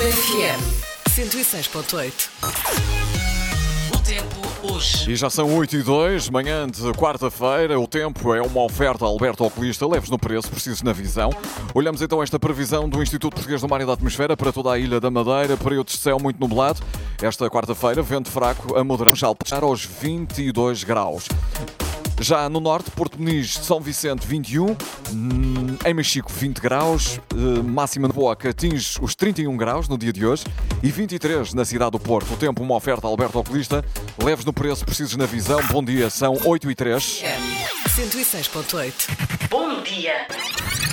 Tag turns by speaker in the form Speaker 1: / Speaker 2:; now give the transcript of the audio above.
Speaker 1: FM 106.8. O tempo hoje.
Speaker 2: E já são 8h02, manhã de quarta-feira. O tempo é uma oferta a Alberto Oculista, leves no preço, precisos na visão. Olhamos então esta previsão do Instituto Português do Mar e da Atmosfera para toda a Ilha da Madeira. Períodos de céu muito nublado. Esta quarta-feira, vento fraco a moderado, já alcançar aos 22 graus. Já no norte, Porto Muniz, São Vicente, 21. Em Machico, 20 graus. Máxima de Boa, que atinge os 31 graus no dia de hoje. E 23 na cidade do Porto. O tempo, uma oferta a Alberto Oculista. Leves no preço, precisos na visão. Bom dia, são 8h03.
Speaker 1: 106.8. Bom dia.